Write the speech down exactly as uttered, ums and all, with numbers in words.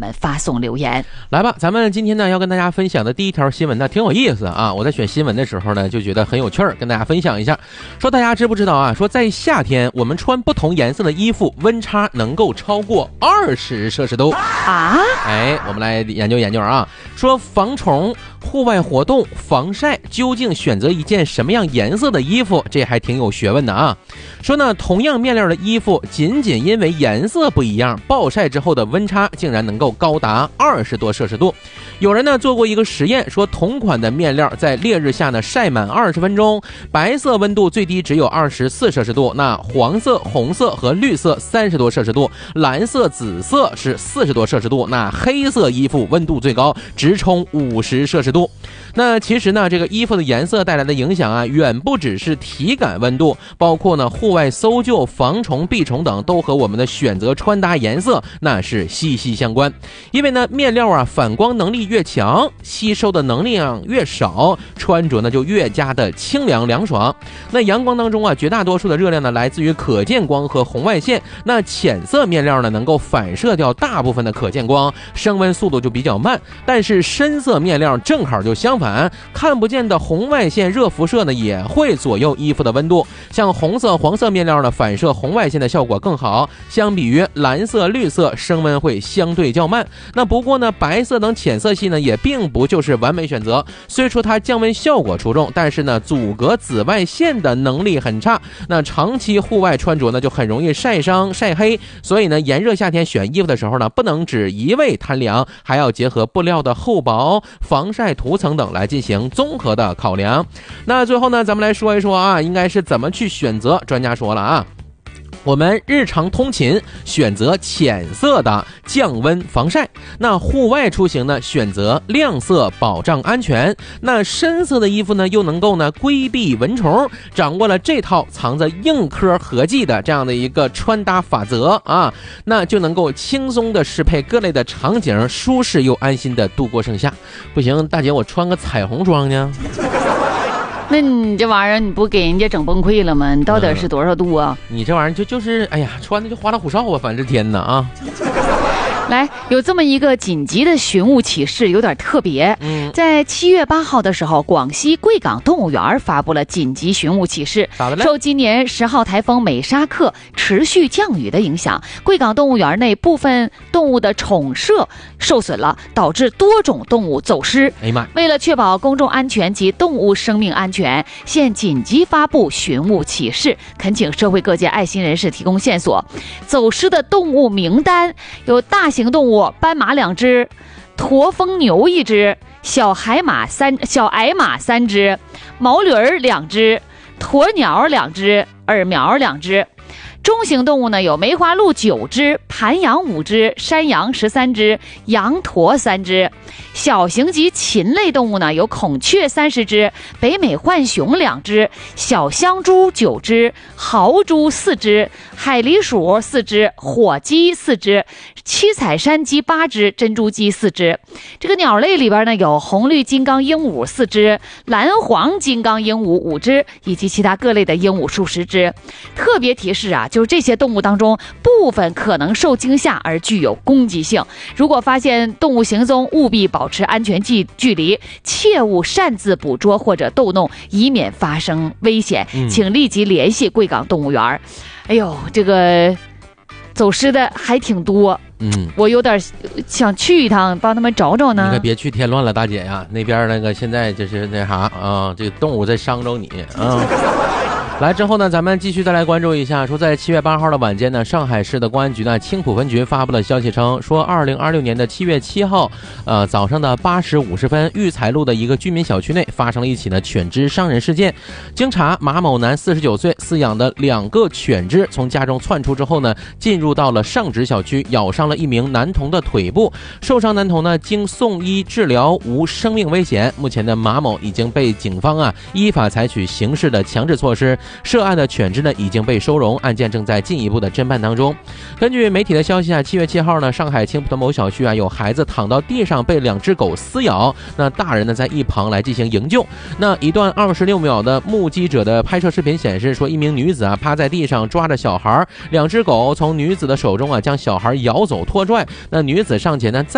们发送留言。 来吧，咱们今天呢要跟大家分享的第一条新闻呢挺有意思啊，我在选新闻的时候呢就觉得很有趣儿，跟大家分享一下。说大家知不知道啊，说在夏天我们穿不同颜色的衣服温差能够超过二十摄氏度啊。 哎，我们来研究研究啊，说防虫、户外活动、防晒，究竟选择一件什么样颜色的衣服，这还挺有学问的啊。说呢，同样面料的衣服，仅仅因为颜色不一样，暴晒之后的温差竟然能够高达二十多摄氏度。有人呢做过一个实验，说同款的面料在烈日下呢晒满二十分钟，白色温度最低只有二十四摄氏度，那黄色、红色和绿色三十多摄氏度，蓝色、紫色是四十多摄氏度，那黑色衣服温度最高，直冲五十摄氏度。那其实呢，这个衣服的颜色带来的影响啊，远不只是体感温度，包括呢户外搜救、防虫、避虫等，都和我们的选择穿搭颜色那是息息相关。因为呢，面料啊反光能力越强，吸收的能量越少，穿着呢就越加的清凉凉爽。那阳光当中啊，绝大多数的热量呢来自于可见光和红外线，那浅色面料呢能够反射掉大部分的可见光，升温速度就比较慢。但是深色面料正好就相反，看不见的红外线热辐射呢也会左右衣服的温度。像红色、黄色面料呢，反射红外线的效果更好，相比于蓝色、绿色，升温会相对较慢。那不过呢，白色等浅色系呢也并不就是完美选择，虽说它降温效果出众，但是呢阻隔紫外线的能力很差，那长期户外穿着呢就很容易晒伤晒黑。所以呢，炎热夏天选衣服的时候呢，不能只一味贪凉，还要结合布料的厚薄、防晒涂层等来进行综合的考量。那最后呢，咱们来说一说啊，应该是怎么去选择。专家说了啊，我们日常通勤选择浅色的降温防晒，那户外出行呢选择亮色保障安全，那深色的衣服呢又能够呢规避蚊虫。掌握了这套藏着硬科合技的这样的一个穿搭法则啊，那就能够轻松的适配各类的场景，舒适又安心的度过盛夏。不行，大姐，我穿个彩虹装呢？ 那你这玩意儿你不给人家整崩溃了吗？你到底是多少度啊？ 嗯、你这玩意儿就就是哎呀，穿的就花里胡哨啊，反正天哪啊！ 来，有这么一个紧急的寻物启事，有点特别。 嗯， 在七月八号的时候，广西贵港动物园发布了紧急寻物启事。受今年十号台风美沙克持续降雨的影响，贵港动物园内部分动物的宠舍受损了，导致多种动物走失。 哎妈！ 为了确保公众安全及动物生命安全，现紧急发布寻物启事，恳请社会各界爱心人士提供线索。走失的动物名单有大型动物斑马两只，驼峰牛一只，小海马三小矮马三只，毛驴儿两只，鸵鸟两只，耳苗两只。中型动物呢有梅花鹿九只，盘羊五只，山羊十三只，羊驼三只。小型及禽类动物呢有孔雀三十只，北美浣熊两只，小香猪九只，豪猪四只，海狸鼠四只，火鸡四只，七彩山鸡八只，珍珠鸡四只。这个鸟类里边呢有红绿金刚鹦鹉四只，蓝黄金刚鹦鹉五只，以及其他各类的鹦鹉数十只。特别提示啊，就是这些动物当中部分可能受惊吓而具有攻击性，如果发现动物行踪，务必保持安全距距离，切勿擅自捕捉或者逗弄，以免发生危险。请立即联系贵港动物园。哎呦，这个走失的还挺多，嗯，我有点想去一趟帮他们找找呢。 你可别去添乱了，大姐呀，那边那个现在就是那啥啊，这个动物在伤着你啊。来之后呢，咱们继续再来关注一下，说在七月八号的晚间呢，上海市的公安局呢青浦分局发布了消息称，说二零二六年的七月七号，呃早上的八时五十分，育才路的一个居民小区内发生了一起呢犬只伤人事件。经查，马某男四十九岁，饲养的两个犬只从家中窜出之后呢，进入到了上址小区，咬伤了一名男童的腿部。受伤男童呢经送医治疗无生命危险。目前的马某已经被警方啊依法采取刑事的强制措施。涉案的犬只呢已经被收容，案件正在进一步的侦办当中。根据媒体的消息啊，七月七号呢，上海青浦的某小区啊，有孩子躺到地上被两只狗撕咬，那大人呢在一旁来进行营救。那一段二十六秒的目击者的拍摄视频显示，说一名女子啊趴在地上抓着小孩，两只狗从女子的手中啊将小孩咬走拖拽，那女子上前呢再